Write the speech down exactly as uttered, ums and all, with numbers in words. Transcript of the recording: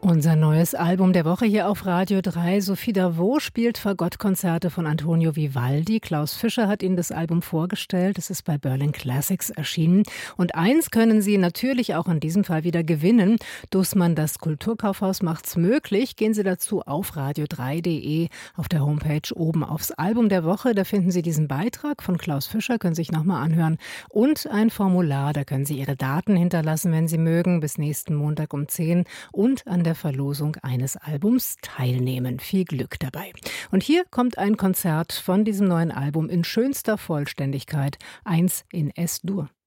Unser neues Album der Woche hier auf Radio drei. Sophie Davot spielt Fagottkonzerte von Antonio Vivaldi. Klaus Fischer hat Ihnen das Album vorgestellt. Es ist bei Berlin Classics erschienen. Und eins können Sie natürlich auch in diesem Fall wieder gewinnen. Dussmann, das Kulturkaufhaus, macht's möglich. Gehen Sie dazu auf radio drei punkt de, auf der Homepage oben aufs Album der Woche. Da finden Sie diesen Beitrag von Klaus Fischer, können Sie sich nochmal anhören. Und ein Formular, da können Sie Ihre Daten hinterlassen, wenn Sie mögen, bis nächsten Montag um zehn und an der Verlosung eines Albums teilnehmen. Viel Glück dabei. Und hier kommt ein Konzert von diesem neuen Album in schönster Vollständigkeit, eins in Es-Dur.